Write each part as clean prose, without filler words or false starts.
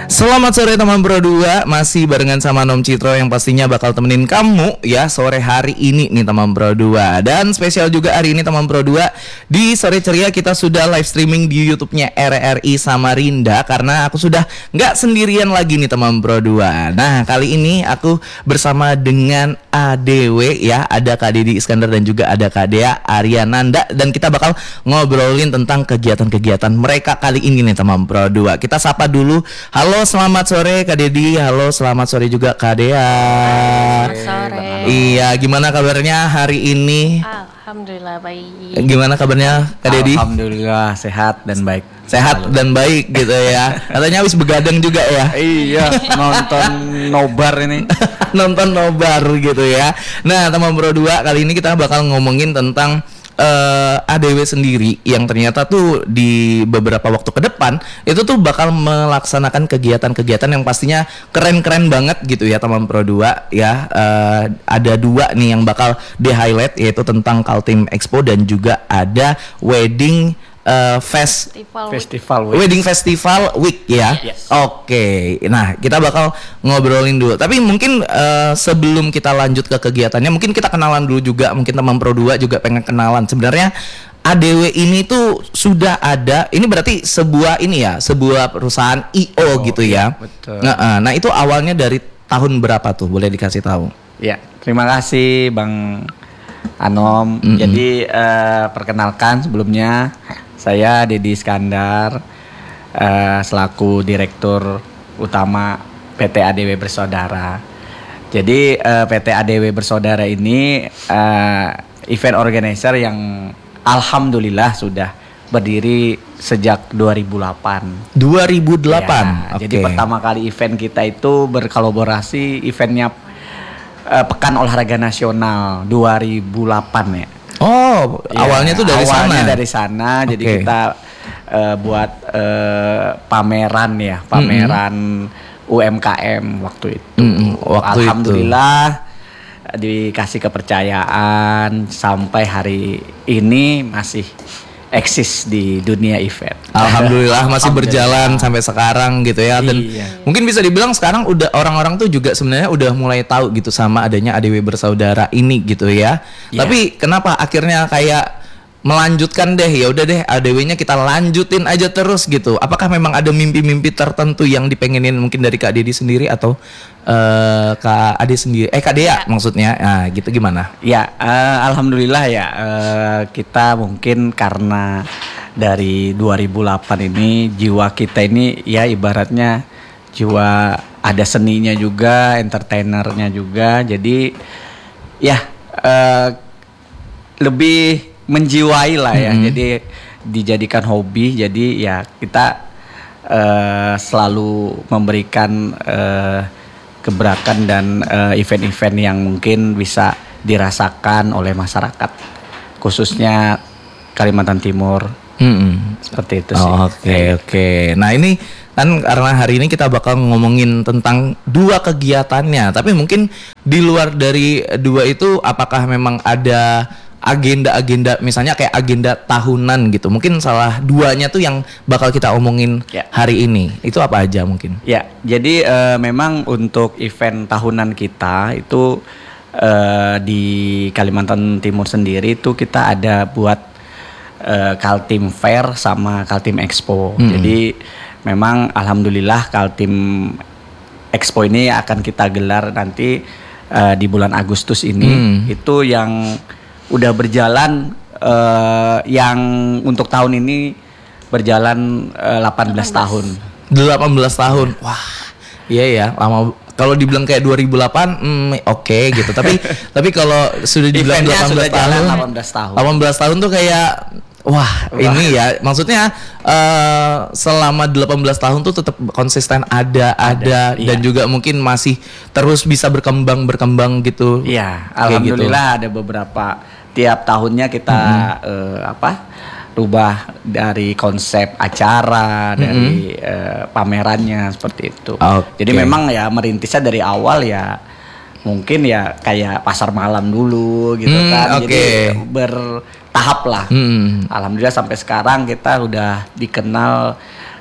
Selamat sore teman Pro 2, masih barengan sama Nom Citro yang pastinya bakal temenin kamu ya sore hari ini nih teman Pro 2. Dan spesial juga hari ini teman Pro 2, di sore ceria kita sudah live streaming di YouTube-nya RRI Samarinda karena aku sudah nggak sendirian lagi nih teman Pro 2. Nah, kali ini aku bersama dengan ADW ya, ada Kak Dedi Iskandar dan juga ada Kak Dea Ariananda, dan kita bakal ngobrolin tentang kegiatan-kegiatan mereka kali ini nih teman Pro 2. Kita sapa dulu. Halo, selamat sore Kak Dedi. Halo, selamat sore juga Kak Dea. Selamat sore. Iya, gimana kabarnya hari ini? Alhamdulillah baik. Gimana kabarnya Kak Dedi? Alhamdulillah sehat dan baik. Sehat dan baik gitu ya. Katanya habis begadang juga ya. Iya, nonton nobar ini. Nonton nobar gitu ya. Nah, teman Pro 2, kali ini kita bakal ngomongin tentang ADW sendiri yang ternyata tuh di beberapa waktu ke depan itu tuh bakal melaksanakan kegiatan-kegiatan yang pastinya keren-keren banget gitu ya teman Pro 2 ya. Ada dua nih yang bakal di-highlight, yaitu tentang Kaltim Expo dan juga ada Wedding Wedding Festival Week ya. Yes. Oke. Nah, kita bakal ngobrolin dulu. Tapi mungkin sebelum kita lanjut ke kegiatannya, mungkin kita kenalan dulu juga. Mungkin teman Pro 2 juga pengen kenalan. Sebenarnya ADW ini tuh sudah ada. Ini berarti sebuah perusahaan IO gitu ya. Betul. Nah, itu awalnya dari tahun berapa tuh? Boleh dikasih tahu? Ya, terima kasih Bang Anom. Jadi perkenalkan sebelumnya, saya Dedi Iskandar, selaku Direktur Utama PT ADW Bersaudara. Jadi PT ADW Bersaudara ini event organizer yang alhamdulillah sudah berdiri sejak 2008. 2008. Ya, Oke. Jadi pertama kali event kita itu berkolaborasi, eventnya Pekan Olahraga Nasional 2008 ya. Oh, Ya, awalnya tuh dari awalnya sana. dari sana. Jadi Oke. kita buat pameran UMKM waktu itu. Waktu Alhamdulillah dikasih kepercayaan sampai hari ini masih eksis di dunia event. Alhamdulillah masih berjalan sampai sekarang gitu ya. Dan Iya. mungkin bisa dibilang sekarang udah orang-orang tuh juga sebenarnya udah mulai tahu gitu sama adanya ADW Bersaudara ini gitu ya. Iya. Tapi kenapa akhirnya kayak melanjutkan deh, ya udah deh ADW-nya kita lanjutin aja terus gitu. Apakah memang ada mimpi-mimpi tertentu yang dipengenin mungkin dari Kak Dedi sendiri atau Kak Ade sendiri? Kak Dea maksudnya. Nah, gitu gimana? Ya, alhamdulillah ya, kita mungkin karena dari 2008 ini jiwa kita ini ya ibaratnya jiwa ada seninya juga, entertainernya juga. Jadi ya lebih menjiwai lah ya. Jadi dijadikan hobi. Jadi ya kita selalu memberikan gebrakan dan event-event yang mungkin bisa dirasakan oleh masyarakat, khususnya Kalimantan Timur. Seperti itu sih. Oke. Nah, ini kan karena hari ini kita bakal ngomongin tentang dua kegiatannya. Tapi mungkin di luar dari dua itu, apakah memang ada agenda-agenda, misalnya kayak agenda tahunan gitu? Mungkin salah duanya tuh yang bakal kita omongin Ya. hari ini. Itu apa aja mungkin? Ya, jadi memang untuk event tahunan kita itu di Kalimantan Timur sendiri itu kita ada buat Kaltim Fair sama Kaltim Expo. Jadi memang alhamdulillah Kaltim Expo ini akan kita gelar nanti di bulan Agustus ini. Itu yang udah berjalan, yang untuk tahun ini berjalan 18 tahun. 18 tahun. Wah. Iya ya, lama. Kalau dibilang kayak 2008, oke gitu. Tapi kalau sudah dibilang Eventnya 18 sudah tahun, jalan 18 tahun. 18 tahun tuh kayak wah, ini ya. Maksudnya selama 18 tahun tuh tetap konsisten ada iya. dan juga mungkin masih terus bisa berkembang gitu. Iya, Kayak alhamdulillah ada beberapa tiap tahunnya kita rubah dari konsep acara, dari pamerannya seperti itu. Oke. Jadi memang ya merintisnya dari awal ya mungkin ya kayak pasar malam dulu gitu kan. Oke. Jadi bertahap lah. Alhamdulillah sampai sekarang kita udah dikenal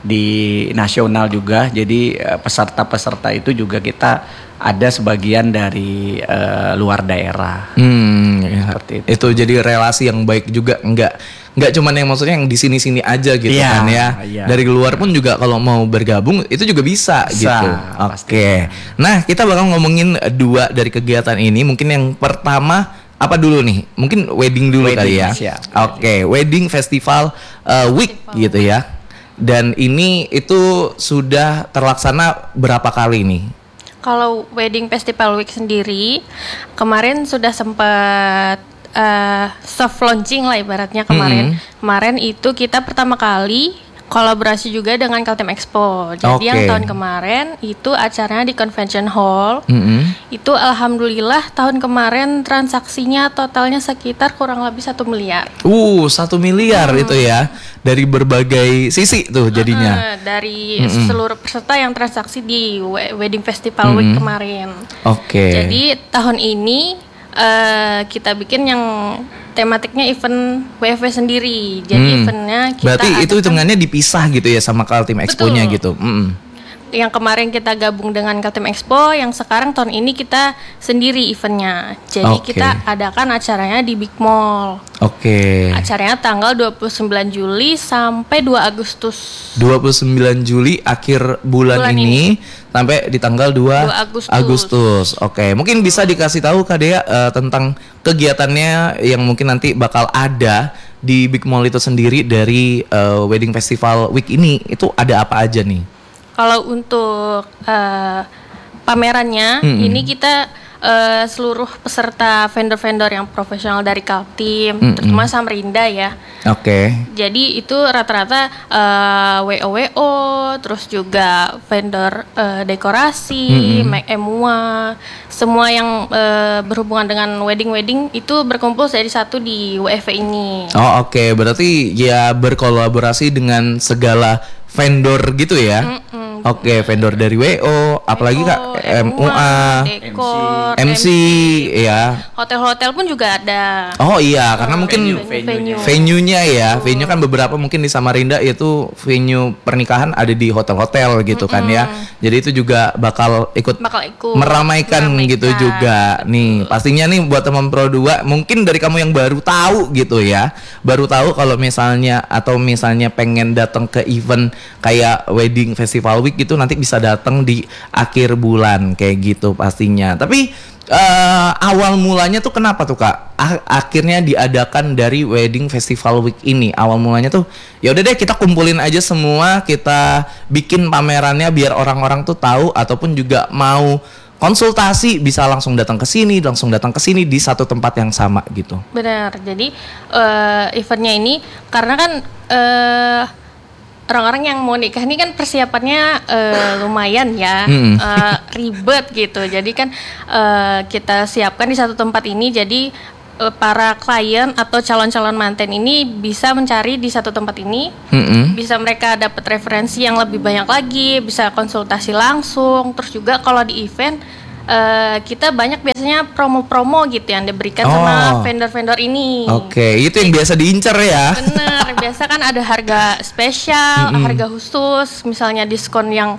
di nasional juga. Jadi peserta-peserta itu juga kita ada sebagian dari luar daerah. Ya. Seperti itu. Itu jadi relasi yang baik juga, nggak cuman yang maksudnya yang di sini-sini aja gitu Iya, kan ya. iya. Dari luar pun juga kalau mau bergabung itu juga bisa gitu. Oke. Nah, kita bakal ngomongin 2 dari kegiatan ini. Mungkin yang pertama apa dulu nih? Mungkin wedding dulu kali ya. Siap. Oke, wedding festival week gitu ya. Dan ini itu sudah terlaksana berapa kali nih? Kalau Wedding Festival Week sendiri, kemarin sudah sempat soft launching lah ibaratnya kemarin. Kemarin itu kita pertama kali kolaborasi juga dengan Kaltim Expo. Jadi yang tahun kemarin itu acaranya di Convention Hall. Itu alhamdulillah tahun kemarin transaksinya totalnya sekitar kurang lebih 1 miliar. 1 miliar itu ya. Dari berbagai sisi tuh jadinya. Dari seluruh peserta yang transaksi di Wedding Festival Week kemarin. Oke. Jadi tahun ini kita bikin yang tematiknya event WFW sendiri. Jadi eventnya kita berarti itu adakan- hitungannya dipisah gitu ya sama Kaltim Expo-nya gitu. yang kemarin kita gabung dengan Kaltim Expo, yang sekarang tahun ini kita sendiri eventnya. Jadi Oke. kita adakan acaranya di Big Mall. Oke. Acaranya tanggal 29 Juli sampai 2 Agustus. 29 Juli akhir bulan Bulan ini sampai di tanggal 2 Agustus. Agustus. Oke, mungkin bisa dikasih tahu Kak Dea tentang kegiatannya yang mungkin nanti bakal ada di Big Mall itu sendiri dari Wedding Festival Week ini. Itu ada apa aja nih? Kalau untuk pamerannya, ini kita seluruh peserta vendor-vendor yang profesional dari Kaltim, terutama Samarinda ya. Oke. Jadi itu rata-rata WO, terus juga vendor dekorasi, make MUA, semua yang berhubungan dengan wedding itu berkumpul jadi satu di WFV ini. Oh oke, berarti ya berkolaborasi dengan segala vendor gitu ya. Oke, vendor dari WO, apalagi Kak MUA, dekor, MC ya. hotel-hotel pun juga ada. Oh iya, karena mungkin Venue. venue-nya ya. Venue kan beberapa mungkin di Samarinda itu venue pernikahan ada di hotel-hotel gitu kan ya. Jadi itu juga bakal ikut meramaikan gitu juga. Nih, pastinya nih buat teman Pro 2 mungkin dari kamu yang baru tahu gitu ya. Baru tahu kalau misalnya pengen datang ke event kayak Wedding Festival Week gitu, nanti bisa datang di akhir bulan kayak gitu pastinya. Tapi awal mulanya tuh kenapa tuh Kak? Akhirnya diadakan dari Wedding Festival Week ini. Awal mulanya tuh ya udah deh kita kumpulin aja semua, kita bikin pamerannya biar orang-orang tuh tahu, ataupun juga mau konsultasi bisa langsung datang ke sini di satu tempat yang sama gitu. Benar. Jadi eventnya ini karena kan orang-orang yang mau nikah ini kan persiapannya lumayan ya, ribet gitu. Jadi kan kita siapkan di satu tempat ini. Jadi para klien atau calon-calon manten ini bisa mencari di satu tempat ini, bisa mereka dapat referensi yang lebih banyak lagi, bisa konsultasi langsung. Terus juga kalau di event kita banyak biasanya promo-promo gitu yang diberikan sama vendor-vendor ini. Oke, itu yang biasa diincar ya. Bener, biasa kan ada harga spesial, harga khusus, misalnya diskon yang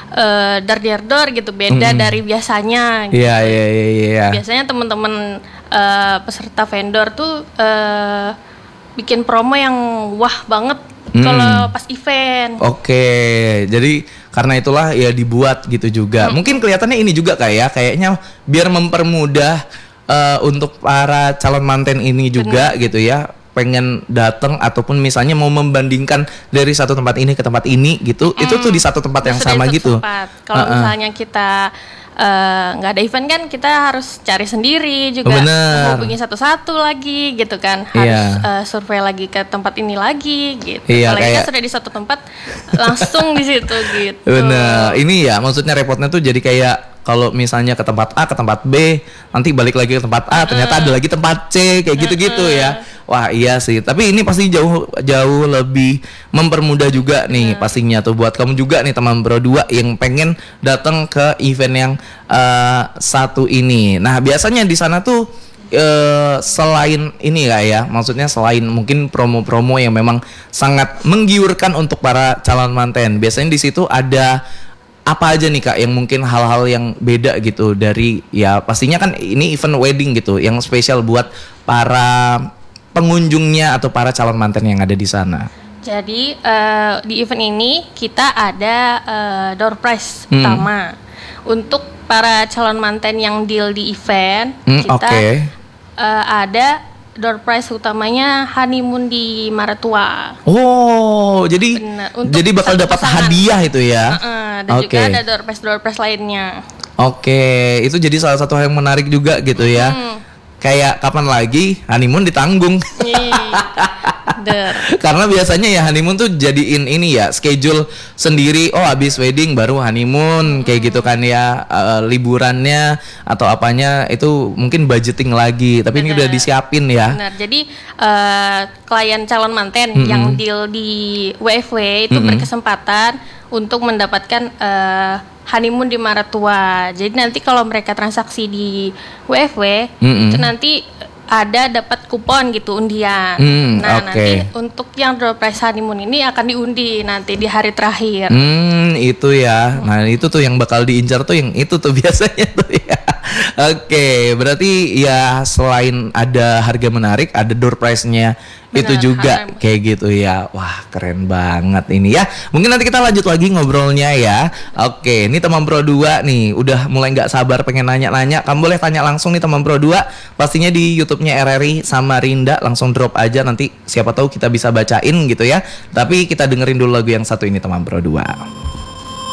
dar gitu, beda dari biasanya. Gitu. Iya. Biasanya teman-teman peserta vendor tuh bikin promo yang wah banget kalau pas event. Oke, jadi karena itulah ya dibuat gitu juga. Mungkin kelihatannya ini juga kayaknya biar mempermudah untuk para calon manten ini juga gitu ya, pengen datang ataupun misalnya mau membandingkan dari satu tempat ini ke tempat ini gitu, itu tuh di satu tempat yang sama gitu. Kalau misalnya kita nggak ada event kan kita harus cari sendiri juga, hubungi satu-satu lagi gitu kan, harus survei lagi ke tempat ini lagi gitu. Kalau kita sudah di satu tempat langsung di situ gitu. Bener, ini ya maksudnya repotnya tuh jadi kayak kalau misalnya ke tempat A, ke tempat B, nanti balik lagi ke tempat A, ternyata ada lagi tempat C, kayak gitu-gitu ya. Wah iya sih, tapi ini pasti jauh lebih mempermudah juga nih pastinya tuh buat kamu juga nih teman Pro 2 yang pengen datang ke event yang satu ini. Nah biasanya di sana tuh selain ini ya, maksudnya selain mungkin promo-promo yang memang sangat menggiurkan untuk para calon manten, biasanya di situ ada apa aja nih Kak yang mungkin hal-hal yang beda gitu dari ya pastinya kan ini event wedding gitu yang spesial buat para pengunjungnya atau para calon manten yang ada di sana. Jadi di event ini kita ada door prize utama untuk para calon manten yang deal di event. Kita ada door prize utamanya honeymoon di Maratua. Oh, jadi bakal dapat hadiah itu ya? Dan juga ada door prize lainnya. Oke, itu jadi salah satu hal yang menarik juga gitu ya. Kayak kapan lagi honeymoon ditanggung. Karena biasanya ya honeymoon tuh jadiin ini ya schedule sendiri. Oh habis wedding baru honeymoon kayak gitu kan ya, liburannya atau apanya itu mungkin budgeting lagi. Tapi ini udah disiapin ya. Benar. Jadi klien calon manten yang deal di WFW itu berkesempatan untuk mendapatkan honeymoon di Maratua. Jadi nanti kalau mereka transaksi di WFW itu nanti ada dapat kupon gitu undian. Nanti untuk yang door prize honeymoon ini akan diundi nanti di hari terakhir. Itu ya. Nah, itu tuh yang bakal diincar tuh yang itu tuh biasanya tuh ya. Oke, berarti ya selain ada harga menarik, ada door prize-nya itu juga kayak gitu ya. Wah, keren banget ini ya. Mungkin nanti kita lanjut lagi ngobrolnya ya. Oke, ini teman Pro 2 nih udah mulai nggak sabar pengen nanya-nanya. Kamu boleh tanya langsung nih teman Pro 2. Pastinya di YouTube-nya RRI sama Rinda, langsung drop aja nanti siapa tahu kita bisa bacain gitu ya. Tapi kita dengerin dulu lagu yang satu ini teman Pro 2.